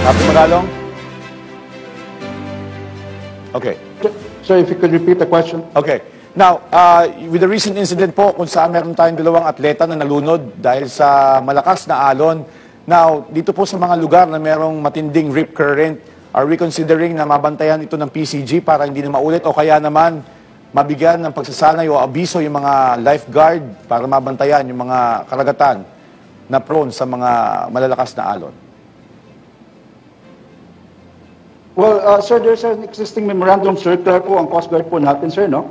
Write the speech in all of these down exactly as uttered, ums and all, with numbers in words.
Captain Magalong? Okay. Sir, if you could repeat the question. Okay. Now, uh, with the recent incident po kung saan meron tayong dalawang atleta na nalunod dahil sa malakas na alon. Now, dito po sa mga lugar na merong matinding rip current, are we considering na mabantayan ito ng P C G para hindi na maulit o kaya naman mabigyan ng pagsasanay o abiso yung mga lifeguard para mabantayan yung mga karagatan na prone sa mga malalakas na alon? Well, uh, sir, there's an existing memorandum circular po ang Coast Guard po natin, sir, no?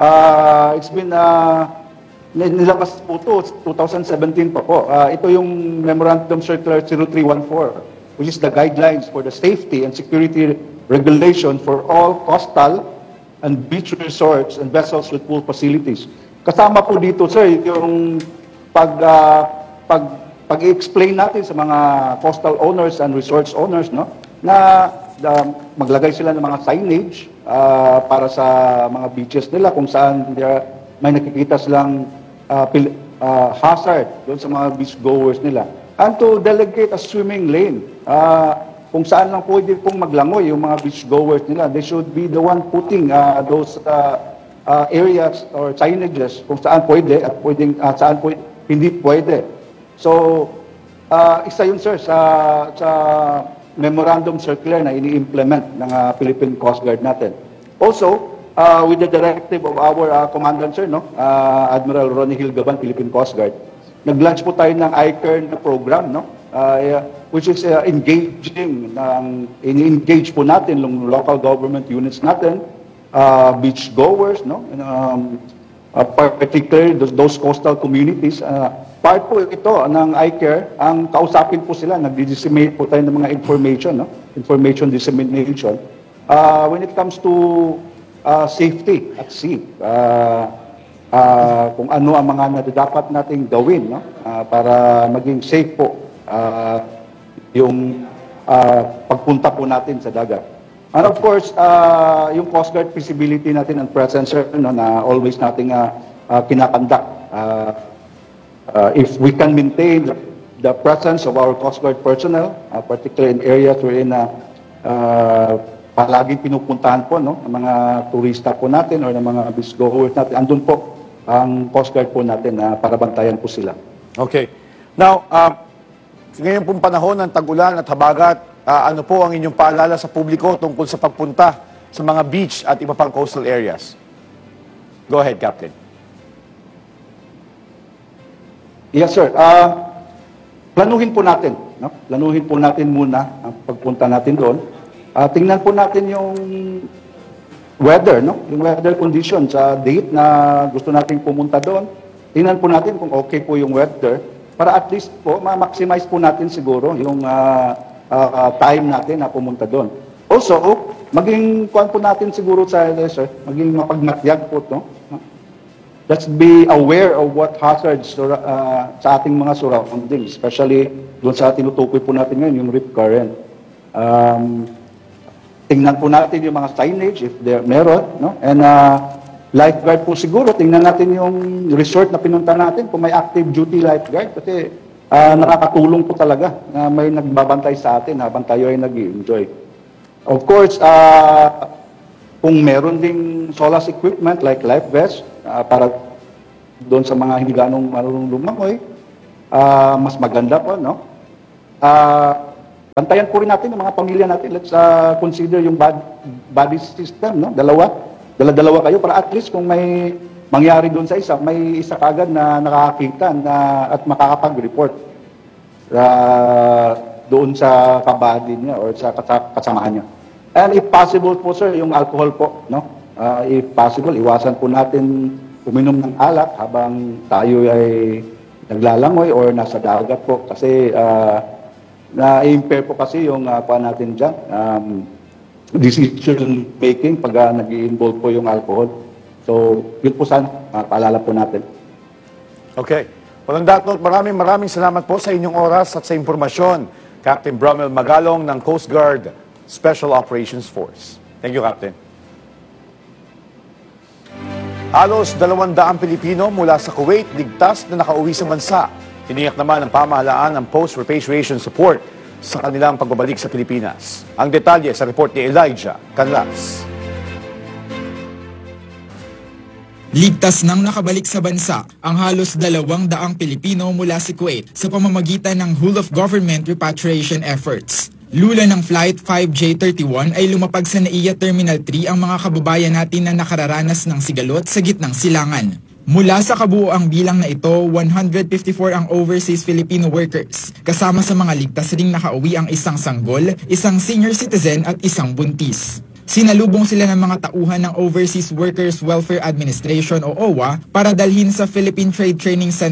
Uh, it's been, uh, nilabas po ito, twenty seventeen pa po. Uh, ito yung Memorandum Circular zero three one four, which is the guidelines for the safety and security regulation for all coastal and beach resorts and vessels with pool facilities. Kasama po dito, sir, yung pag, uh, pag, pag-explain natin sa mga coastal owners and resorts owners, no, na uh, maglagay sila ng mga signage uh, para sa mga beaches nila kung saan there, may nakikita silang uh, pil, uh, hazard doon sa mga beach goers nila. And to delegate a swimming lane uh, kung saan lang pwede pong maglangoy yung mga beach goers nila. They should be the one putting uh, those uh, uh, areas or signages kung saan pwede at pwedeng, uh, saan pwede, hindi pwede. So, uh, isa yun, sir, sa, sa memorandum circular na ini-implement ng uh, Philippine Coast Guard natin. Also, uh, with the directive of our uh, commandant, sir, no, uh, Admiral Ronnie Hilgaban, Philippine Coast Guard, nag-launch po tayo ng I C A R E na program, no, uh, which is uh, engaging, ng, in-engage po natin ng local government units natin, uh, beach goers, no, and, um, uh, particularly those, those coastal communities. Uh, part po ito ng I C A R E, ang kausapin po sila, nag-disseminate po tayo ng mga information, no? Information dissemination. Uh, when it comes to uh, safety at sea, uh, uh, kung ano ang mga dapat nating gawin, no? Uh, para maging safe po uh, yung uh, pagpunta po natin sa dagat. And of course, uh, yung Coast Guard feasibility natin and presence, sir, no, na always nating uh, uh, kinakandak. Uh, Uh, if we can maintain the, the presence of our Coast Guard personnel, uh, particularly in areas wherein uh, uh, palaging pinupuntahan po, no, ng mga turista po natin or ng mga beach goers natin, andun po ang Coast Guard po natin na uh, para bantayan po sila. Okay. Now, uh, ngayon pong panahon ng tag-ulan at habagat, uh, ano po ang inyong paalala sa publiko tungkol sa pagpunta sa mga beach at iba pang coastal areas? Go ahead, Captain. Yes, sir. Uh, planuhin po natin. No? Planuhin po natin muna ang pagpunta natin doon. Uh, tingnan po natin yung weather, no? Yung weather condition sa date na gusto natin pumunta doon. Tingnan po natin kung okay po yung weather para at least po ma-maximize po natin siguro yung uh, uh, time natin na pumunta doon. Also, maging kuan po natin siguro sa sir, maging mapagmatyag po to. No? Let's be aware of what hazards uh, sa ating mga surroundings, especially doon sa tinutukoy po natin ngayon, yung rip current. Um, tingnan po natin yung mga signage, if there meron, no? And uh, lifeguard po siguro, tingnan natin yung resort na pinunta natin, kung may active duty lifeguard, kasi uh, nakakatulong po talaga na may nagbabantay sa atin habang tayo ay nag-enjoy. Of course, uh, kung meron ding SOLAS equipment like life vest, uh, para doon sa mga hindi ganong marunong lumangoy, uh, mas maganda po, no? Uh, bantayan po rin natin ang mga pamilya natin. Let's uh, consider yung body, body system, no? Dalawa. Dala-dalawa kayo para at least kung may mangyari doon sa isa, may isa kagad na nakakita na, at makakapag-report uh, doon sa kabady niya or sa kasamahan niya. And if possible po, sir, yung alcohol po, no? Uh, if possible, iwasan po natin uminom ng alak habang tayo ay naglalangoy or nasa dagat po. Kasi uh, na-impair po kasi yung uh, pa natin dyan, um, decision making pag uh, nag-i-involve po yung alcohol. So, yun po sana, uh, paalala po natin. Okay. Well, on that note, maraming maraming salamat po sa inyong oras at sa impormasyon. Captain Bromel Magalong ng Coast Guard Special Operations Force. Thank you, Captain. Halos dalawang daang Pilipino mula sa Kuwait ligtas na nakauwi sa bansa. Tiniyak naman ng pamahalaan ng post-repatriation support sa kanilang pagbabalik sa Pilipinas. Ang detalye sa report ni Elijah Canlas. Ligtas nang nakabalik sa bansa ang halos dalawang daang Pilipino mula sa Kuwait sa pamamagitan ng whole-of-government repatriation efforts. Lula ng Flight five J thirty-one ay lumapag sa Naiya Terminal three ang mga kababayan natin na nakararanas ng sigalot sa gitnang silangan. Mula sa kabuoang bilang na ito, one hundred fifty-four ang overseas Filipino workers. Kasama sa mga ligtas ring nakauwi ang isang sanggol, isang senior citizen at isang buntis. Sinalubong sila ng mga tauhan ng Overseas Workers Welfare Administration o O W A para dalhin sa Philippine Trade Training Center